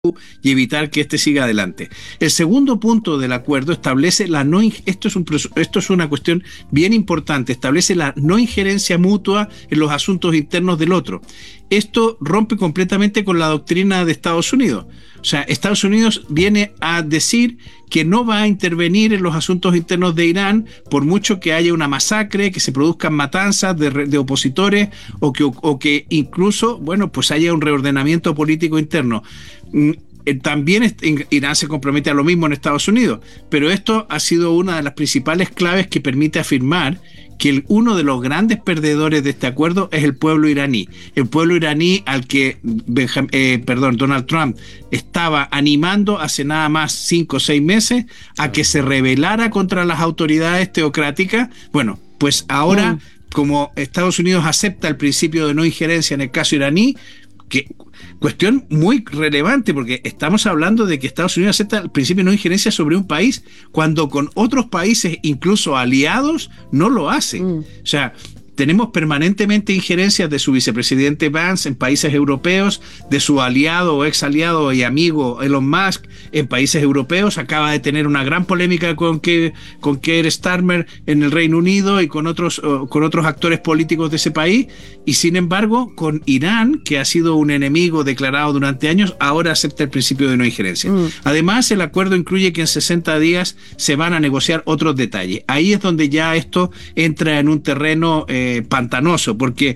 y evitar que este siga adelante. El segundo punto del acuerdo establece esto es una cuestión bien importante, establece la no injerencia mutua en los asuntos internos del otro. Esto rompe completamente con la doctrina de Estados Unidos. O sea, Estados Unidos viene a decir que no va a intervenir en los asuntos internos de Irán por mucho que haya una masacre, que se produzcan matanzas de opositores o que incluso, bueno, pues haya un reordenamiento político interno. También Irán se compromete a lo mismo en Estados Unidos, pero esto ha sido una de las principales claves que permite afirmar que uno de los grandes perdedores de este acuerdo es el pueblo iraní. El pueblo iraní al que Donald Trump estaba animando hace nada más 5 o 6 meses a que se rebelara contra las autoridades teocráticas. Bueno, pues ahora, como Estados Unidos acepta el principio de no injerencia en el caso iraní, cuestión muy relevante, porque estamos hablando de que Estados Unidos acepta el principio de no injerencia sobre un país cuando con otros países, incluso aliados, no lo hace. O sea, tenemos permanentemente injerencias de su vicepresidente Vance en países europeos, de su aliado o ex aliado y amigo Elon Musk en países europeos. Acaba de tener una gran polémica con Keir Starmer en el Reino Unido y con otros actores políticos de ese país. Y sin embargo, con Irán, que ha sido un enemigo declarado durante años, ahora acepta el principio de no injerencia. Además, el acuerdo incluye que en 60 días se van a negociar otros detalles. Ahí es donde ya esto entra en un terreno pantanoso, porque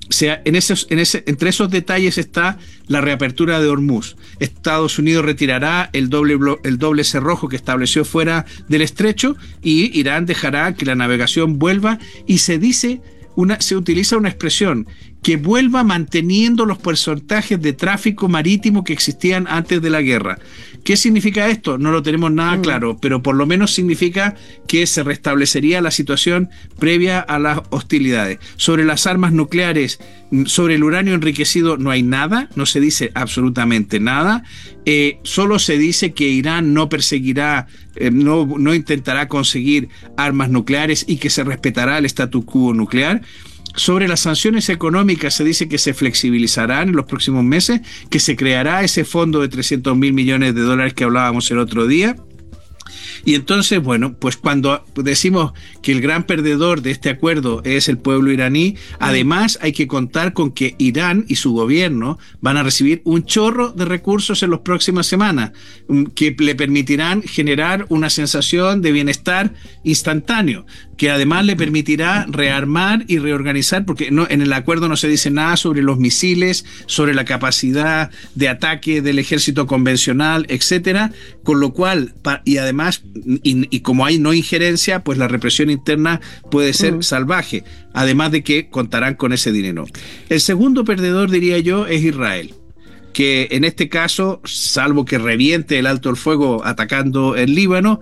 entre esos detalles está la reapertura de Hormuz. Estados Unidos retirará el doble cerrojo que estableció fuera del estrecho y Irán dejará que la navegación vuelva, y se utiliza una expresión, que vuelva manteniendo los porcentajes de tráfico marítimo que existían antes de la guerra. ¿Qué significa esto? No lo tenemos nada claro, pero por lo menos significa que se restablecería la situación previa a las hostilidades. Sobre las armas nucleares, sobre el uranio enriquecido no hay nada, no se dice absolutamente nada. Solo se dice que Irán no perseguirá, no intentará conseguir armas nucleares y que se respetará el statu quo nuclear. Sobre las sanciones económicas se dice que se flexibilizarán en los próximos meses, que se creará ese fondo de $300.000 millones que hablábamos el otro día. Y entonces, bueno, pues cuando decimos que el gran perdedor de este acuerdo es el pueblo iraní, además hay que contar con que Irán y su gobierno van a recibir un chorro de recursos en las próximas semanas que le permitirán generar una sensación de bienestar instantáneo, que además le permitirá rearmar y reorganizar, porque en el acuerdo no se dice nada sobre los misiles, sobre la capacidad de ataque del ejército convencional, etcétera, con lo cual, y además, y como hay no injerencia, pues la represión interna puede ser salvaje, además de que contarán con ese dinero. El segundo perdedor, diría yo, es Israel, que en este caso, salvo que reviente el alto el fuego atacando el Líbano,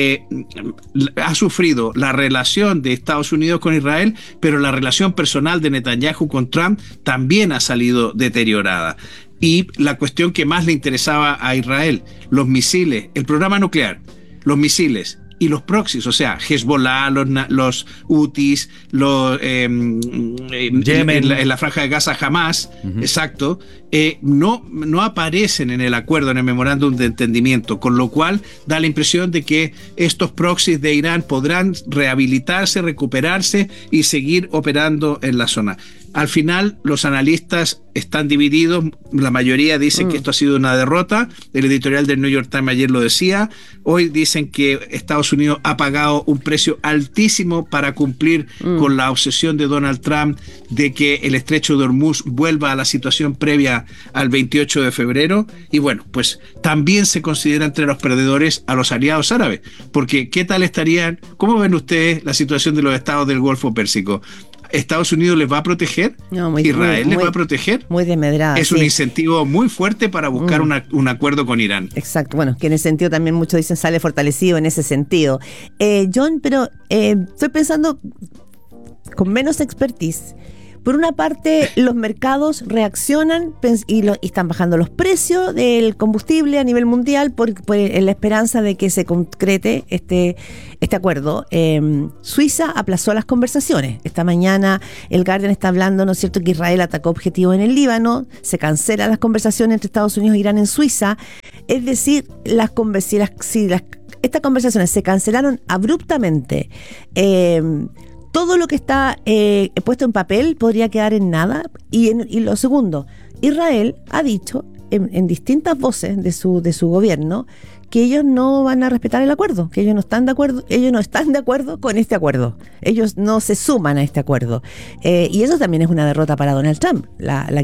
ha sufrido la relación de Estados Unidos con Israel, pero la relación personal de Netanyahu con Trump también ha salido deteriorada. Y la cuestión que más le interesaba a Israel, los misiles, el programa nuclear, los misiles y los proxies, o sea, Hezbollah, los Houthis, en la franja de Gaza Hamas, exacto, no aparecen en el acuerdo, en el memorándum de entendimiento, con lo cual da la impresión de que estos proxies de Irán podrán rehabilitarse, recuperarse y seguir operando en la zona. Al final, los analistas están divididos. La mayoría dicen que esto ha sido una derrota. El editorial del New York Times ayer lo decía. Hoy dicen que Estados Unidos ha pagado un precio altísimo para cumplir con la obsesión de Donald Trump de que el estrecho de Hormuz vuelva a la situación previa al 28 de febrero. Y bueno, pues también se considera entre los perdedores a los aliados árabes. Porque ¿qué tal estarían? ¿Cómo ven ustedes la situación de los estados del Golfo Pérsico? ¿Estados Unidos les va a proteger? No, ¿Israel les va a proteger? Muy desmedrada. Es un incentivo muy fuerte para buscar un acuerdo con Irán. Exacto, bueno, que en ese sentido también muchos dicen sale fortalecido en ese sentido. John, pero estoy pensando con menos expertise. Por una parte, los mercados reaccionan y están bajando los precios del combustible a nivel mundial en la esperanza de que se concrete este acuerdo. Suiza aplazó las conversaciones. Esta mañana el Guardian está hablando, ¿no es cierto?, que Israel atacó objetivos en el Líbano, se cancelan las conversaciones entre Estados Unidos e Irán en Suiza. Es decir, estas conversaciones se cancelaron abruptamente. Todo lo que está puesto en papel podría quedar en nada. Y lo segundo, Israel ha dicho en distintas voces de su gobierno que ellos no van a respetar el acuerdo, que ellos no están de acuerdo con este acuerdo. Ellos no se suman a este acuerdo. Y eso también es una derrota para Donald Trump. La